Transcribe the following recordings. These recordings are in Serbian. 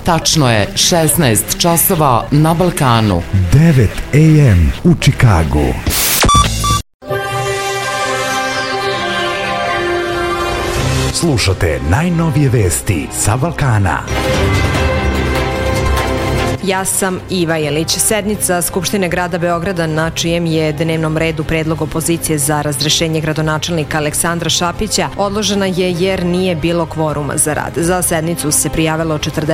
Tačno je 16 časova na Balkanu. 9 AM u Čikagu. Slušate najnovije vesti sa Balkana. Ja sam Iva Jelić. Sednica Skupštine grada Beograda, na čijem je dnevnom redu predlog opozicije za razrešenje gradonačelnika Aleksandra Šapića, odložena je jer nije bilo kvoruma za rad. Za sednicu se prijavilo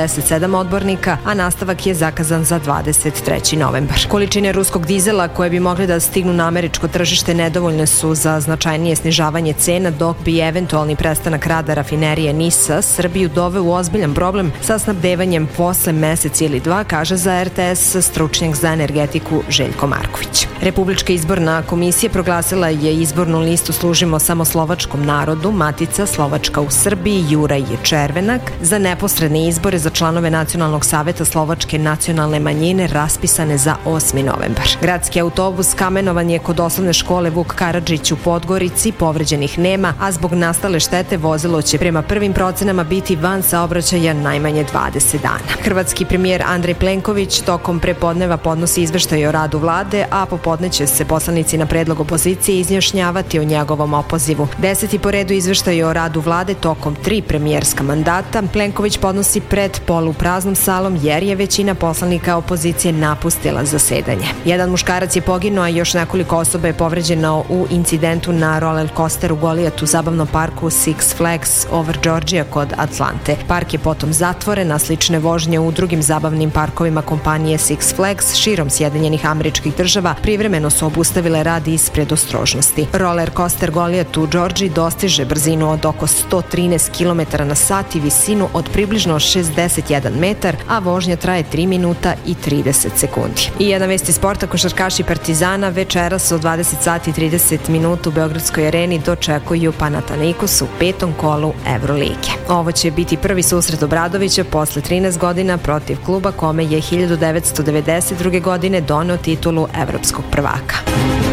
47 odbornika, a nastavak je zakazan za 23. novembar. Količine ruskog dizela koje bi mogli da stignu na američko tržište nedovoljne su za značajnije snižavanje cena, dok bi eventualni prestanak rada rafinerije NIS-a Srbiju doveo u ozbiljan problem sa snabdevanjem posle mesec ili dva, kaže za RTS stručnjak za energetiku Željko Marković. Republička izborna komisija proglasila je izbornu listu Služimo samo slovačkom narodu, Matica Slovačka u Srbiji, Juraj Červenak za neposredne izbore za članove Nacionalnog saveta slovačke nacionalne manjine raspisane za 8. novembar. Gradski autobus kamenovan je kod osnovne škole Vuk Karadžić u Podgorici, povređenih nema, a zbog nastale štete vozilo će prema prvim procenama biti van saobraćaja najmanje 20 dana. Hrvatski premijer Andrej Plenković tokom prepodneva podnosi izveštaj o radu vlade, a popodne će se poslanici na predlog opozicije izjašnjavati o njegovom opozivu. 10. po redu izveštaj o radu vlade tokom 3 premijerska mandata Plenković podnosi pred polupraznom salom jer je većina poslanika opozicije napustila zasedanje. Jedan muškarac je poginuo, a još nekoliko osoba je povređeno u incidentu na roller coasteru Goliat u zabavnom parku Six Flags over Georgia kod Atlante. Park je potom zatvoren, a slične vožnje u drugim zabavnim parkovima kompanije Six Flags širom Sjedinjenih Američkih Država privremeno su obustavile rad iz predostrožnosti. Roller coaster Goliat u Georgiji dostiže brzinu od oko 113 km na sat i visinu od približno 61 metar, a vožnja traje 3 minuta i 30 sekundi. I jedna vest iz sporta, košarkaši Partizana večeras od 20 sati i 30 minuta u Beogradskoj areni dočekuju Panathinaikos u 5. kolu Evrolige. Ovo će biti prvi susret Obradovića posle 13 godina protiv kluba kome je 1992. godine doneo titulu evropskog prvaka.